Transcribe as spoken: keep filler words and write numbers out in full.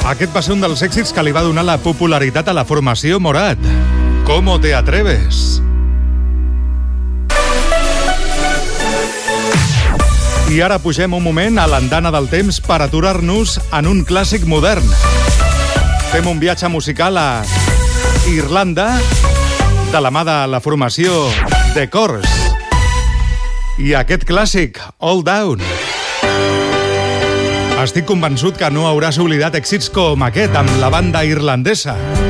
Aquest va ser un dels èxits que li va donar la popularitat a la formació Morat. ¿Cómo te atreves? I ara pugem un moment a l'andana del temps per aturar-nos en un clàssic modern. Fem un viatge musical a Irlanda de la mà de la formació The Corrs. I aquest clàssic, All Down. Estic convençut que no hauràs oblidat èxits com aquest amb la banda irlandesa.